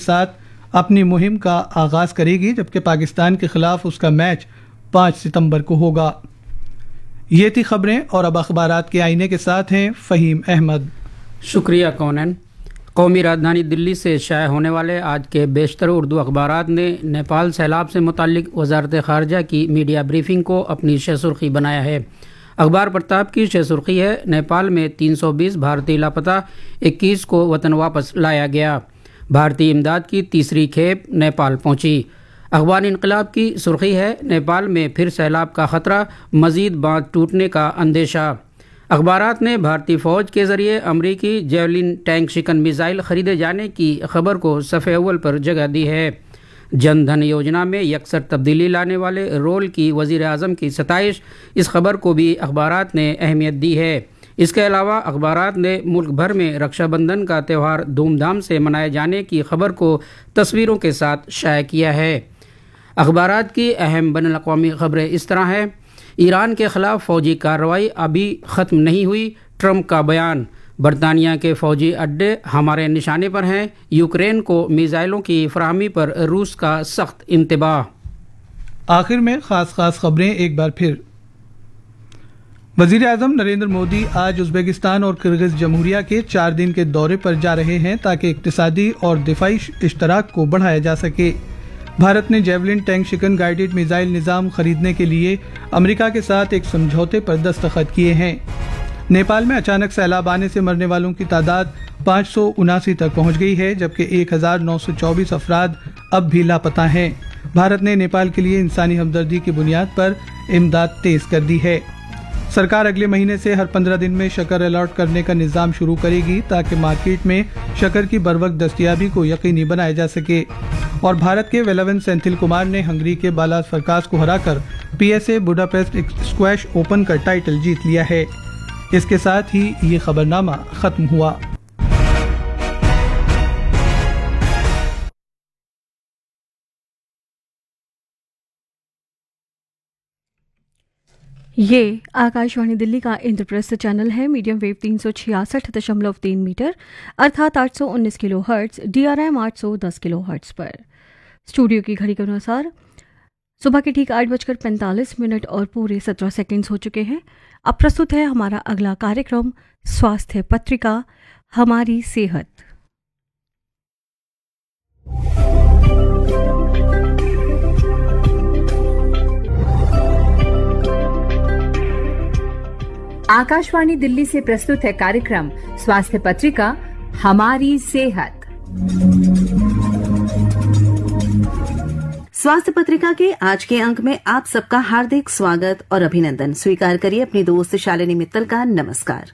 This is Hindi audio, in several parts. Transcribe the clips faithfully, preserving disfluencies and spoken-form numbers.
साथ अपनी मुहिम का आगाज करेगी, जबकि पाकिस्तान के खिलाफ उसका मैच पाँच सितंबर को होगा। ये थी खबरें और अब अखबारात के आईने के साथ हैं फ़हीम अहमद। शुक्रिया कौनन। कौमी राजधानी दिल्ली से शाया होने वाले आज के बेशतर उर्दू अखबारात ने नेपाल सैलाब से मुताल्लिक वजारत ख़ारजा की मीडिया ब्रीफिंग को अपनी शहसुर्खी बनाया है। अखबार प्रताप की शहसुर्खी है, नेपाल में तीन सौ बीस भारतीय लापता, इक्कीस को वतन वापस लाया गया। भारतीय इमदाद की तीसरी खेप नेपाल पहुंची। अखबार इनकलाब की सुर्खी है, नेपाल में फिर सैलाब का खतरा, मजीद बांध टूटने का अंदेशा। अखबारात ने भारतीय फ़ौज के ज़रिए अमरीकी जेवलिन टैंक शिकन मिसाइल ख़रीदे जाने की खबर को सफ़े अव्वल पर जगह दी है। जन धन योजना में यकसर तब्दीली लाने वाले रोल की वज़ीर आज़म की सताइश, इस खबर को भी अखबारात ने अहमियत दी है। इसके अलावा अखबारात ने मुल्क भर में रक्षाबंधन का त्यौहार धूमधाम से मनाए जाने की खबर को तस्वीरों के साथ शाया किया है। अखबारात की अहम बैनुल-अक़वामी खबरें इस तरह हैं। ईरान के खिलाफ फ़ौजी कार्रवाई अभी ख़त्म नहीं हुई, ट्रंप का बयान। बरतानिया के फ़ौजी अड्डे हमारे निशाने पर हैं, यूक्रेन को मिसाइलों की फराहमी पर रूस का सख्त इंतबाह। आखिर में खास खास खबरें एक बार फिर। वज़ीर आज़म नरेंद्र मोदी आज उज़्बेकिस्तान और किर्गिज़ जमहूरिया के चार दिन के दौरे पर जा रहे हैं ताकि इक़्तिसादी और दिफ़ाई इश्तराक को बढ़ाया जा सके। भारत ने जेवलिन टैंक शिकन गाइडेड मिसाइल निज़ाम खरीदने के लिए अमेरिका के साथ एक समझौते पर दस्तखत किए हैं। नेपाल में अचानक सैलाब आने से मरने वालों की तादाद पाँच सौ उनासी तक पहुंच गई है, जबकि एक हजार नौ सौ चौबीस अफराद अब भी लापता हैं। भारत ने नेपाल के लिए इंसानी हमदर्दी की बुनियाद पर इमदाद तेज कर दी है। सरकार अगले महीने से हर पंद्रह दिन में शक्कर अलॉट करने का निज़ाम शुरू करेगी ताकि मार्केट में शक्कर की बरवक्त दस्तयाबी को यकीनी बनाया जा सके। और भारत के वेलवन सेंथिल कुमार ने हंगरी के बालास फरकास को हराकर पीएसए बुडापेस्ट स्क्वैश ओपन का टाइटल जीत लिया है। इसके साथ ही ये खबरनामा खत्म हुआ। ये आकाशवाणी दिल्ली का इंद्रप्रस्थ चैनल है। मीडियम वेव तीन सौ छियासठ दशमलव तीन मीटर अर्थात आठ सौ उन्नीस किलो हर्ट्ज, डीआरएम आठ सौ दस किलो हर्ट्ज पर। स्टूडियो की घड़ी के अनुसार सुबह के ठीक आठ बजकर पैंतालीस मिनट और पूरे सत्रह सेकंड्स हो चुके हैं। अब प्रस्तुत है हमारा अगला कार्यक्रम, स्वास्थ्य पत्रिका हमारी सेहत। आकाशवाणी दिल्ली से प्रस्तुत है कार्यक्रम स्वास्थ्य पत्रिका हमारी सेहत। स्वास्थ्य पत्रिका के आज के अंक में आप सबका हार्दिक स्वागत और अभिनंदन। स्वीकार करिए अपनी दोस्त शालिनी मित्तल का नमस्कार।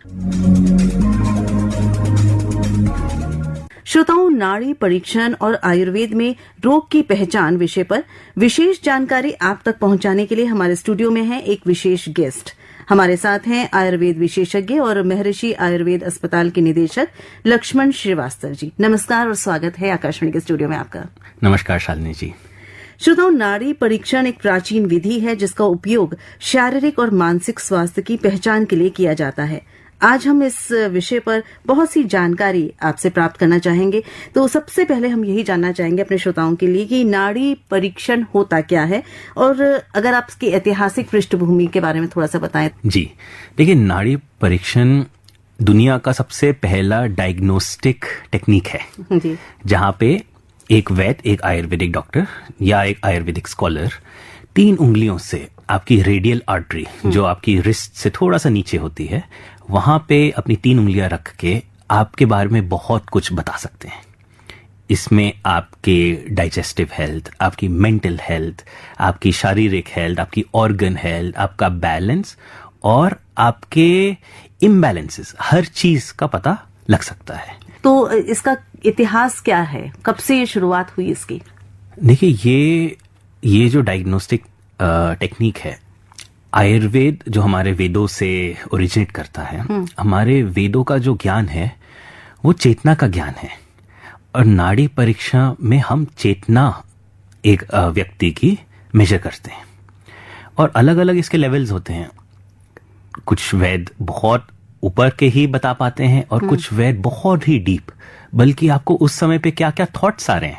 श्रोताओं, नाड़ी परीक्षण और आयुर्वेद में रोग की पहचान विषय पर विशेष जानकारी आप तक पहुंचाने के लिए हमारे स्टूडियो में है एक विशेष गेस्ट। हमारे साथ हैं आयुर्वेद विशेषज्ञ और महर्षि आयुर्वेद अस्पताल के निदेशक लक्ष्मण श्रीवास्तव जी। नमस्कार और स्वागत है आकाशवाणी के स्टूडियो में आपका। नमस्कार शालिनी जी। श्रोताओं, नाड़ी परीक्षण एक प्राचीन विधि है जिसका उपयोग शारीरिक और मानसिक स्वास्थ्य की पहचान के लिए किया जाता है। आज हम इस विषय पर बहुत सी जानकारी आपसे प्राप्त करना चाहेंगे। तो सबसे पहले हम यही जानना चाहेंगे अपने श्रोताओं के लिए कि नाड़ी परीक्षण होता क्या है, और अगर आप इसकी ऐतिहासिक पृष्ठभूमि के बारे में थोड़ा सा बताएं। जी देखिए, नाड़ी परीक्षण दुनिया का सबसे पहला डायग्नोस्टिक टेक्निक है जी, जहां पे एक वैद्य, एक आयुर्वेदिक डॉक्टर या एक आयुर्वेदिक स्कॉलर तीन उंगलियों से आपकी रेडियल आर्टरी, जो आपकी रिस्ट से थोड़ा सा नीचे होती है, वहां पे अपनी तीन उंगलियां रख के आपके बारे में बहुत कुछ बता सकते हैं। इसमें आपके डाइजेस्टिव हेल्थ, आपकी मेंटल हेल्थ, आपकी शारीरिक हेल्थ, आपकी ऑर्गन हेल्थ, आपका बैलेंस और आपके इम्बैलेंसेस, हर चीज का पता लग सकता है। तो इसका इतिहास क्या है, कब से ये शुरुआत हुई इसकी? देखिए, ये ये जो डायग्नोस्टिक टेक्निक है, आयुर्वेद जो हमारे वेदों से ओरिजिनेट करता है। हमारे वेदों का जो ज्ञान है वो चेतना का ज्ञान है, और नाड़ी परीक्षा में हम चेतना एक व्यक्ति की मेजर करते हैं, और अलग अलग इसके लेवल्स होते हैं। कुछ वैद्य बहुत ऊपर के ही बता पाते हैं और कुछ वैद्य बहुत ही डीप, बल्कि आपको उस समय पे क्या क्या थॉट्स आ रहे हैं